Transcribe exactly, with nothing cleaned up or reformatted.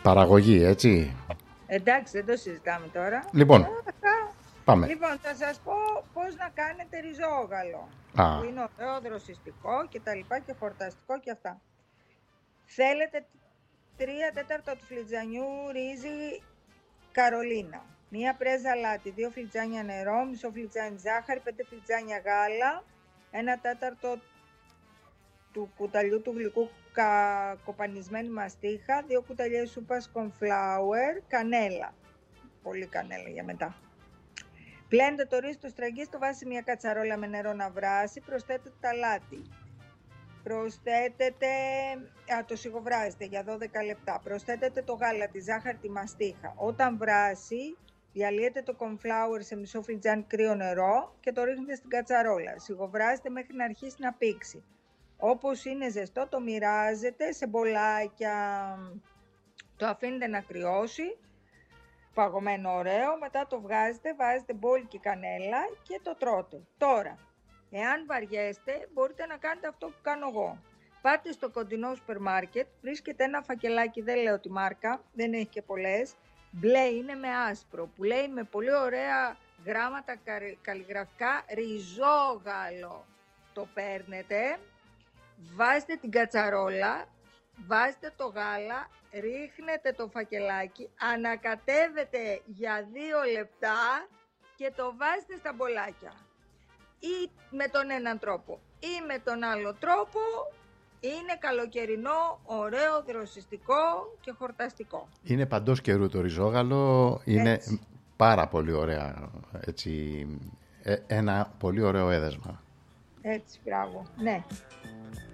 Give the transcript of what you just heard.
παραγωγή, έτσι. Εντάξει, δεν το συζητάμε τώρα. Λοιπόν, πάμε. Λοιπόν, θα σας πω πώς να κάνετε ριζόγαλο. Α. Που είναι ωραίο, δροσιστικό και τα λοιπά και χορταστικό και αυτά. Θέλετε τρία τέταρτα του φλιτζανιού ρύζι Καρολίνα. Μία πρέζα λάτι, δύο φλιτζάνια νερό, μισό φλιτζάνι ζάχαρη, πέντε φλιτζάνια γάλα, ένα τέταρτο του κουταλιού του γλυκού κα... κοπανισμένη μαστίχα, δύο κουταλιές σούπας κονφλάουερ, κανέλα. Πολύ κανέλα για μετά. Πλένετε το ρύζι, το στραγγίστε, το βάζετε σε μια κατσαρόλα με νερό να βράσει, προσθέτετε το αλάτι. Προσθέτετε, α, το σιγοβράζετε για δώδεκα λεπτά. Προσθέτετε το γάλα, τη ζάχαρη, τη μαστίχα. Όταν βράσει, διαλύετε το cornflour σε μισό φλιτζάνι κρύο νερό και το ρίχνετε στην κατσαρόλα. Σιγοβράζετε μέχρι να αρχίσει να πήξει. Όπως είναι ζεστό, το μοιράζετε σε μπολάκια. Το αφήνετε να κρυώσει. Παγωμένο ωραίο. Μετά το βγάζετε, βάζετε μπόλικη κανέλα και το τρώτε. Τώρα, εάν βαριέστε, μπορείτε να κάνετε αυτό που κάνω εγώ. Πάτε στο κοντινό σούπερ μάρκετ, βρίσκετε ένα φακελάκι, δεν λέω τη μάρκα, δεν έχει και πολλές, μπλε είναι με άσπρο, που λέει με πολύ ωραία γράμματα καλλιγραφικά ριζόγαλο. Το παίρνετε, βάζετε την κατσαρόλα, βάζετε το γάλα, ρίχνετε το φακελάκι, ανακατεύετε για δύο λεπτά και το βάζετε στα μπολάκια. Ή με τον έναν τρόπο ή με τον άλλο τρόπο, είναι καλοκαιρινό, ωραίο, δροσιστικό και χορταστικό. Είναι παντός καιρού το ριζόγαλο, είναι έτσι. Πάρα πολύ ωραία, έτσι, ένα πολύ ωραίο έδεσμα. Έτσι, μπράβο, ναι.